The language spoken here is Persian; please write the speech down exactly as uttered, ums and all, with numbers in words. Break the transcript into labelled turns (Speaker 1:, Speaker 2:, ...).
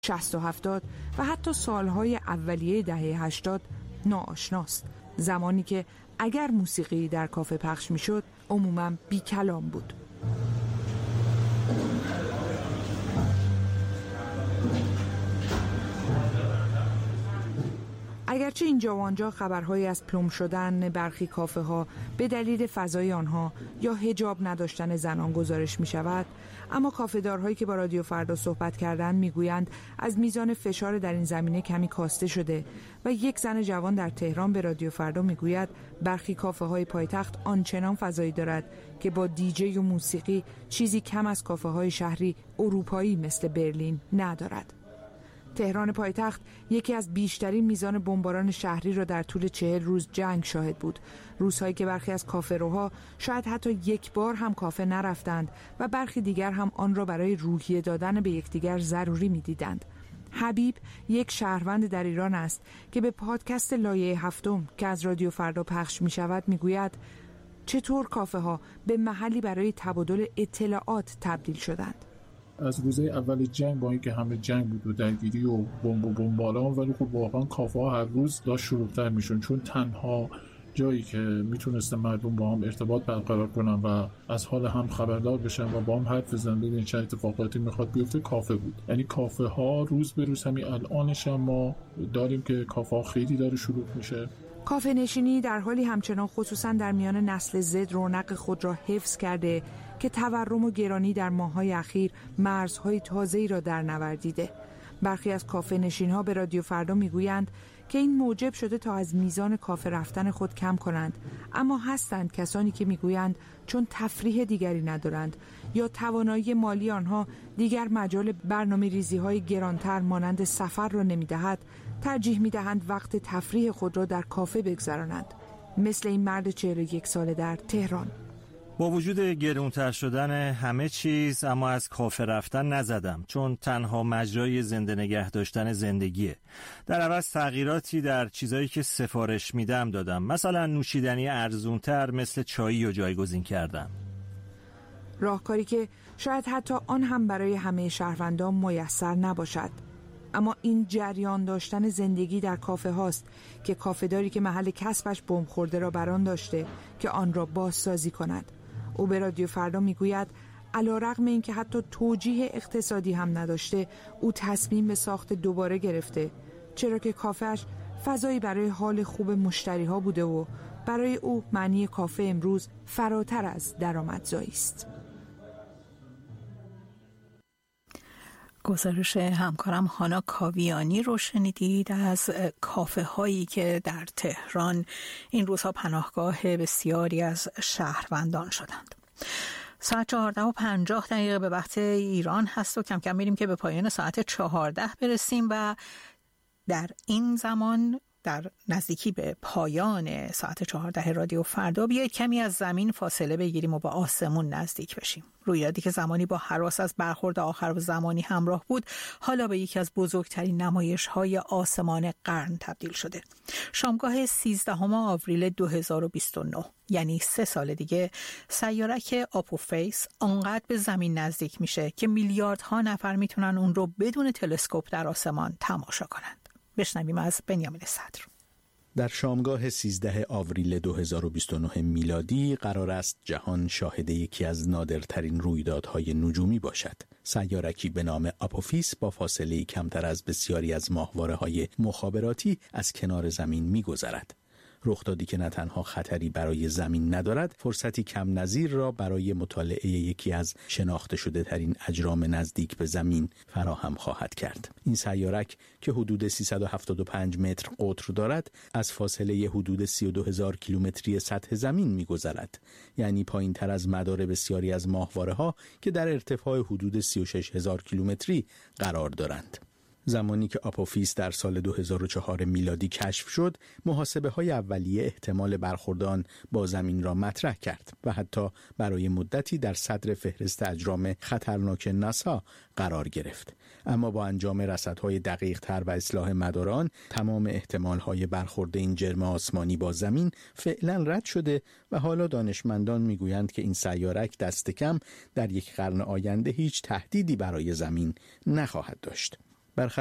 Speaker 1: شصت و هفتاد و حتی سالهای اولیه دهه هشتاد ناآشناست. زمانی که اگر موسیقی در کافه پخش میشد عموماً بی کلام بود. اگرچه اینجا و آنجا خبرهایی از پلم شدن برخی کافه ها به دلیل فضای آنها یا حجاب نداشتن زنان گزارش می شود، اما کافه‌دارهایی که با رادیو فردا صحبت کردند می گویند از میزان فشار در این زمینه کمی کاسته شده و یک زن جوان در تهران به رادیو فردا می گوید برخی کافه های پایتخت آنچنان فضایی دارد که با دیجی و موسیقی چیزی کم از کافه های شهری اروپایی مثل برلین ندارد. تهران پایتخت یکی از بیشترین میزان بمباران شهری را در طول چهل روز جنگ شاهد بود. روزهایی که برخی از کافه‌روها شاید حتی یک بار هم کافه نرفتند و برخی دیگر هم آن را برای روحیه دادن به یکدیگر ضروری می‌دیدند. حبیب یک شهروند در ایران است که به پادکست لایه هفتم که از رادیو فردا پخش می‌شود می‌گوید چطور کافه‌ها به محلی برای تبادل اطلاعات تبدیل شدند.
Speaker 2: از روزهای اول جنگ با اینکه همه جنگ بود و درگیری و بمب و بمباران، ولی خب واقعا کافه ها هر روز داشت شلوغ‌تر میشن، چون تنها جایی که میتونسته مردم با هم ارتباط برقرار کنن و از حال هم خبردار بشن و با هم حرف بزنن ببینن چه اتفاقاتی میخواد بیفته کافه بود. یعنی کافه ها روز به روز، همین الانش هم ما داریم که کافه ها خیلی داره شلوغ میشه.
Speaker 1: کافه نشینی در حالی همچنان خصوصا در میان نسل زد رونق خود را حفظ کرده که تورم و گرانی در ماه‌های اخیر مرزهای تازه‌ای را در نوردیده. برخی از کافه نشین‌ها به رادیو فردا میگویند که این موجب شده تا از میزان کافه رفتن خود کم کنند، اما هستند کسانی که میگویند چون تفریح دیگری ندارند یا توانایی مالی آنها دیگر مجال برنامه‌ریزی‌های گرانتر مانند سفر را نمی‌دهد، ترجیح می‌دهند وقت تفریح خود را در کافه بگذرانند، مثل این مرد چهل و یک ساله در تهران.
Speaker 3: با وجود گرونتر شدن همه چیز، اما از کافه رفتن نزدم، چون تنها مجرای زنده نگه داشتن زندگیه. در عوض تغییراتی در چیزایی که سفارش میدم دادم، مثلا نوشیدنی ارزونتر مثل چایی رو جایگزین کردم.
Speaker 1: راهکاری که شاید حتی آن هم برای همه شهروندان میسر نباشد، اما این جریان داشتن زندگی در کافه هاست که کافه‌داری که محل کسبش بمب خورده را بران داشته که آن را بازسازی کند. او به رادیو فردا میگوید علی‌رغم اینکه حتی توجیه اقتصادی هم نداشته، او تصمیم به ساخت دوباره گرفته، چرا که کافه‌اش فضایی برای حال خوب مشتری‌ها بوده و برای او معنی کافه امروز فراتر از درآمدزایی است.
Speaker 4: گزارش همکارم هانا کاویانی رو شنیدید از کافه هایی که در تهران این روزها پناهگاه بسیاری از شهروندان شدند. ساعت چهارده و پنجاه دقیقه به وقت ایران هست و کم کم میریم که به پایان ساعت چهارده برسیم و در این زمان در نزدیکی به پایان ساعت چهارده رادیو فردا بیایید کمی از زمین فاصله بگیریم و با آسمون نزدیک بشیم. رویدادی که زمانی با هراس از برخورد آخر زمانی همراه بود، حالا به یکی از بزرگترین نمایش‌های آسمان قرن تبدیل شده. شامگاه سیزدهم آوریل دو هزار و بیست و نه، یعنی سه سال دیگه، سیارک آپوفیس آنقدر به زمین نزدیک میشه که میلیاردها نفر میتونن اون رو بدون تلسکوپ در آسمان تماشا کنند. بشنویم از بنیامین صدر.
Speaker 5: در شامگاه سیزدهم آوریل دو هزار و بیست و نه میلادی قرار است جهان شاهد یکی از نادرترین رویدادهای نجومی باشد. سیارکی به نام آپوفیس با فاصله کمتر از بسیاری از ماهواره‌های مخابراتی از کنار زمین می‌گذرد. رخدادی که نه تنها خطری برای زمین ندارد، فرصتی کم نظیر را برای مطالعه یکی از شناخته شده ترین اجرام نزدیک به زمین فراهم خواهد کرد. این سیارک که حدود سیصد و هفتاد و پنج متر قطر دارد، از فاصله حدود سی و دو هزار کیلومتری سطح زمین می‌گذرد، یعنی پایین‌تر از مدار بسیاری از ماهواره‌ها که در ارتفاع حدود سی و شش هزار کیلومتری قرار دارند. زمانی که آپوفیس در سال دو هزار و چهار میلادی کشف شد، محاسبه‌های اولیه احتمال برخورد آن با زمین را مطرح کرد و حتی برای مدتی در صدر فهرست اجرام خطرناک ناسا قرار گرفت. اما با انجام رصدهای دقیق تر و اصلاح مدار آن، تمام احتمال‌های برخورد این جرم آسمانی با زمین فعلا رد شده و حالا دانشمندان می‌گویند که این سیارک دست کم در یک قرن آینده هیچ تهدیدی برای زمین نخواهد داشت.